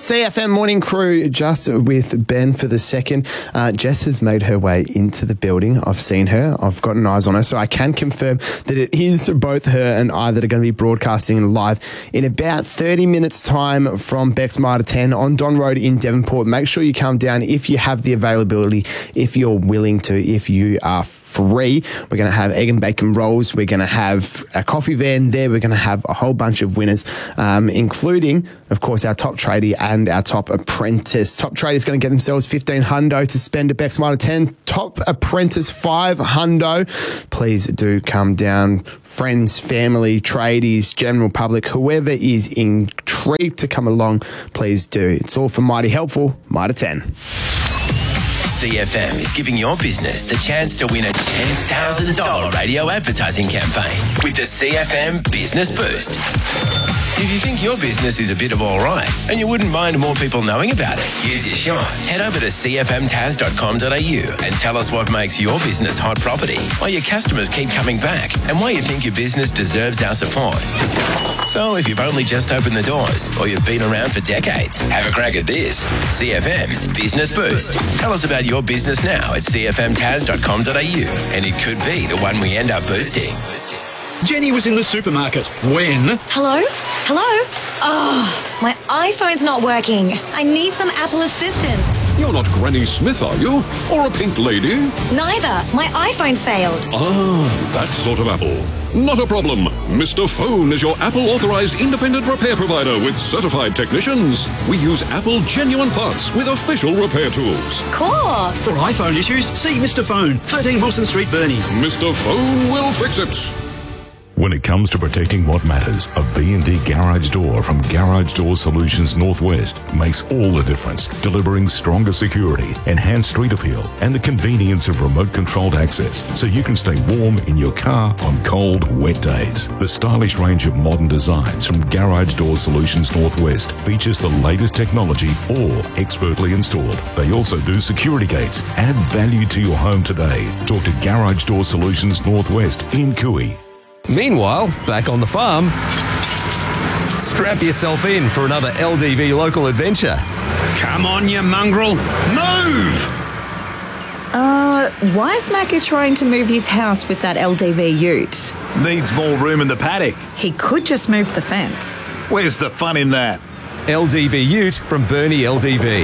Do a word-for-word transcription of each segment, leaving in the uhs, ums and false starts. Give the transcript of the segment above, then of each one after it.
C F M Morning Crew, just with Ben for the second. Uh, Jess has made her way into the building. I've seen her. I've gotten eyes on her, so I can confirm that it is both her and I that are going to be broadcasting live in about thirty minutes' time from Beck's Mitre ten on Don Road in Devonport. Make sure you come down if you have the availability, if you're willing to, if you are free. We're going to have egg and bacon rolls. We're going to have a coffee van there. We're going to have a whole bunch of winners, um, including, of course, our top tradie and our top apprentice. Top tradie is going to get themselves fifteen hundo to spend at Beck's Mitre ten. Top apprentice five hundo. Please do come down. Friends, family, tradies, general public, whoever is intrigued to come along, please do. It's all for Mighty Helpful, Mitre ten. C F M is giving your business the chance to win a ten thousand dollars radio advertising campaign with the C F M Business Boost. If you think your business is a bit of all right and you wouldn't mind more people knowing about it, here's your shot. Head over to c f m taz dot com dot a u and tell us what makes your business hot property, why your customers keep coming back, and why you think your business deserves our support. So if you've only just opened the doors or you've been around for decades, have a crack at this. C F M's Business Boost. Tell us about your business now at c f m taz dot com dot a u and it could be the one we end up boosting. Jenny was in the supermarket when... Hello? Hello? Oh, my iPhone's not working. I need some Apple assistance. You're not Granny Smith, are you? Or a pink lady? Neither. My iPhone's failed. Ah, that sort of Apple. Not a problem. Mister Phone is your Apple-authorized independent repair provider with certified technicians. We use Apple genuine parts with official repair tools. Cool. For iPhone issues, see Mister Phone, thirteen Wilson Street, Burnie. Mister Phone will fix it. When it comes to protecting what matters, a B and D garage door from Garage Door Solutions Northwest makes all the difference, delivering stronger security, enhanced street appeal, and the convenience of remote-controlled access so you can stay warm in your car on cold, wet days. The stylish range of modern designs from Garage Door Solutions Northwest features the latest technology, all expertly installed. They also do security gates. Add value to your home today. Talk to Garage Door Solutions Northwest in Cooey. Meanwhile, back on the farm, strap yourself in for another L D V local adventure. Come on, you mongrel. Move! Uh, why is Macca trying to move his house with that L D V ute? Needs more room in the paddock. He could just move the fence. Where's the fun in that? L D V ute from Burnie L D V.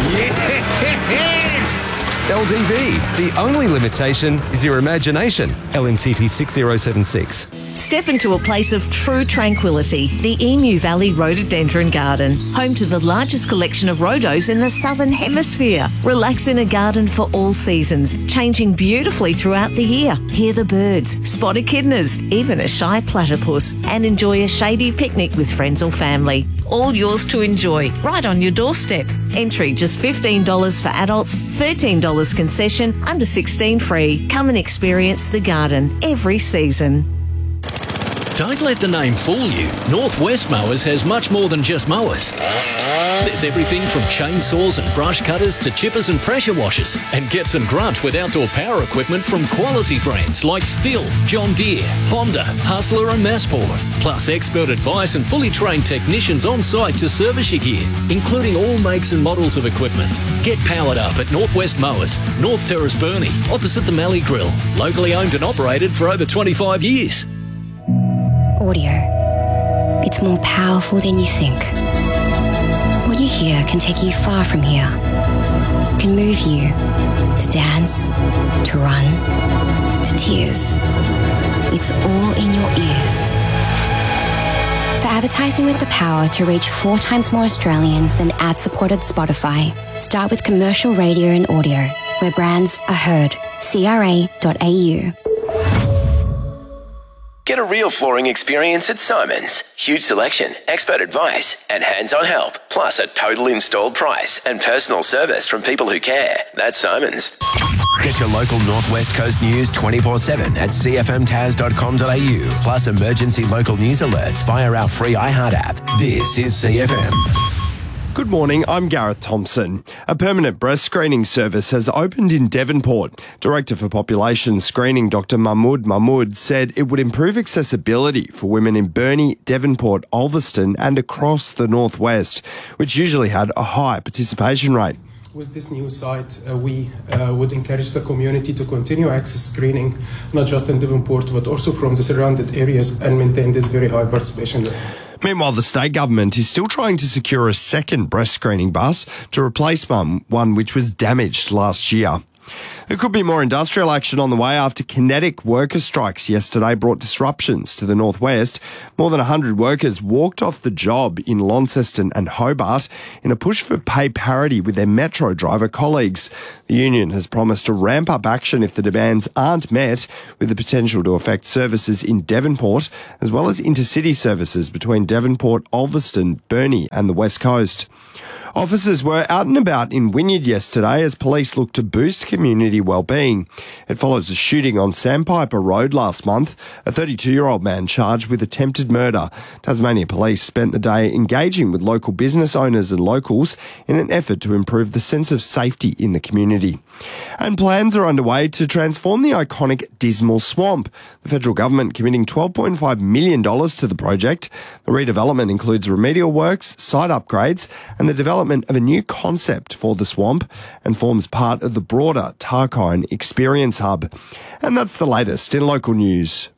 Yes! L D V. The only limitation is your imagination. L M C T six zero seven six. Step into a place of true tranquility, the Emu Valley Rhododendron Garden, home to the largest collection of rhodos in the Southern Hemisphere. Relax in a garden for all seasons, changing beautifully throughout the year. Hear the birds, spot echidnas, even a shy platypus, and enjoy a shady picnic with friends or family. All yours to enjoy, right on your doorstep. Entry just fifteen dollars for adults, thirteen dollars concession, under sixteen free. Come and experience the garden every season. Don't let the name fool you. Northwest Mowers has much more than just mowers. There's everything from chainsaws and brush cutters to chippers and pressure washers. And get some grunt with outdoor power equipment from quality brands like Stihl, John Deere, Honda, Hustler and Masport. Plus expert advice and fully trained technicians on site to service your gear, including all makes and models of equipment. Get powered up at Northwest Mowers, North Terrace, Burnie, opposite the Mallee Grill. Locally owned and operated for over twenty-five years. Audio. It's more powerful than you think. What you hear can take you far from here. It can move you to dance, to run, to tears. It's all in your ears. For advertising with the power to reach four times more Australians than ad-supported Spotify, start with commercial radio and audio, where brands are heard. C R A dot A U. Get a real flooring experience at Simons. Huge selection, expert advice, and hands-on help. Plus a total installed price and personal service from people who care. That's Simons. Get your local Northwest Coast news twenty-four seven at c f m taz dot com dot a u. Plus emergency local news alerts via our free iHeart app. This is C F M. Good morning, I'm Gareth Thompson. A permanent breast screening service has opened in Devonport. Director for Population Screening, Doctor Mahmood Mahmood, said it would improve accessibility for women in Burnie, Devonport, Ulverston and across the northwest, which usually had a high participation rate. With this new site, uh, we uh, would encourage the community to continue access screening, not just in Devonport, but also from the surrounded areas, and maintain this very high participation rate. Meanwhile, the state government is still trying to secure a second breast screening bus to replace one, one which was damaged last year. There could be more industrial action on the way after kinetic worker strikes yesterday brought disruptions to the northwest. More than one hundred workers walked off the job in Launceston and Hobart in a push for pay parity with their Metro driver colleagues. The union has promised to ramp up action if the demands aren't met, with the potential to affect services in Devonport as well as intercity services between Devonport, Ulverston, Burnie and the West Coast. Officers were out and about in Wynyard yesterday as police looked to boost community wellbeing. It follows a shooting on Sandpiper Road last month. A thirty-two-year-old man charged with attempted murder. Tasmania Police spent the day engaging with local business owners and locals in an effort to improve the sense of safety in the community. And plans are underway to transform the iconic Dismal Swamp. The federal government committing twelve point five million dollars to the project. The redevelopment includes remedial works, site upgrades and the development of a new concept for the swamp and forms part of the broader Tarkine Experience Hub. And that's the latest in local news.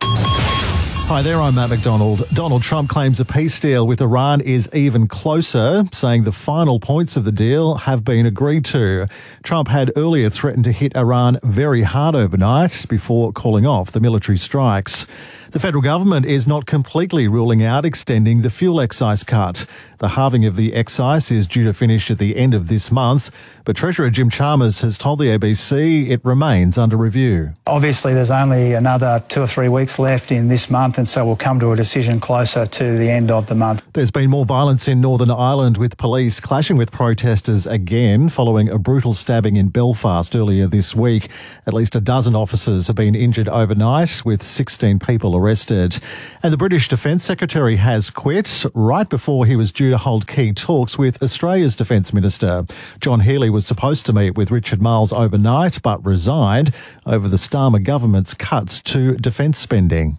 Hi there, I'm Matt McDonald. Donald Trump claims a peace deal with Iran is even closer, saying the final points of the deal have been agreed to. Trump had earlier threatened to hit Iran very hard overnight before calling off the military strikes. The federal government is not completely ruling out extending the fuel excise cut. The halving of the excise is due to finish at the end of this month, but Treasurer Jim Chalmers has told the A B C it remains under review. Obviously, there's only another two or three weeks left in this month, and so we'll come to a decision closer to the end of the month. There's been more violence in Northern Ireland, with police clashing with protesters again following a brutal stabbing in Belfast earlier this week. At least a dozen officers have been injured overnight, with sixteen people arrested. And the British Defence Secretary has quit right before he was due to hold key talks with Australia's Defence Minister. John Healey was supposed to meet with Richard Marles overnight, but resigned over the Starmer government's cuts to defence spending.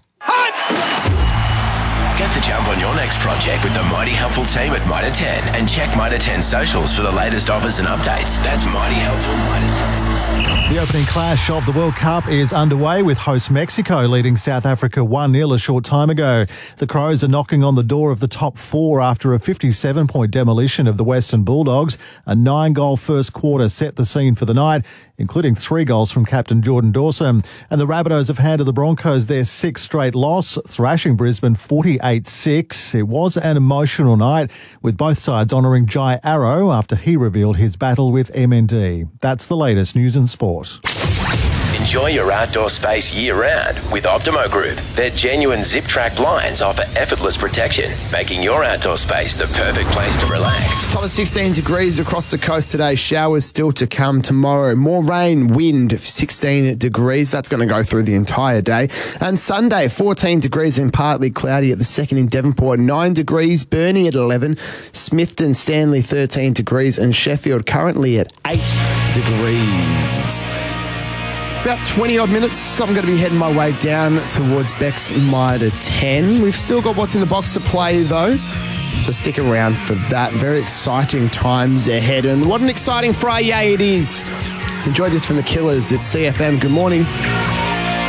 Get the jump on your next project with the Mighty Helpful team at Mitre ten and check Mitre ten socials for the latest offers and updates. That's Mighty Helpful Mitre ten. The opening clash of the World Cup is underway, with host Mexico leading South Africa one nil a short time ago. The Crows are knocking on the door of the top four after a fifty-seven point demolition of the Western Bulldogs. A nine-goal first quarter set the scene for the night, including three goals from captain Jordan Dawson. And the Rabbitohs have handed the Broncos their sixth straight loss, thrashing Brisbane forty-eight six. It was an emotional night, with both sides honouring Jai Arrow after he revealed his battle with M N D. That's the latest news and sport. Enjoy your outdoor space year-round with Optimo Group. Their genuine zip-track blinds offer effortless protection, making your outdoor space the perfect place to relax. Top of sixteen degrees across the coast today. Showers still to come tomorrow. More rain, wind, sixteen degrees. That's going to go through the entire day. And Sunday, fourteen degrees and partly cloudy at the second in Devonport. nine degrees. Burnie at eleven. Smithton, Stanley, thirteen degrees. And Sheffield currently at eight degrees. About twenty odd minutes, I'm going to be heading my way down towards Beck's Mitre ten. We've still got what's in the box to play though, so stick around for that. Very exciting times ahead, and what an exciting Friday it is. Enjoy this from the Killers at C F M. Good morning.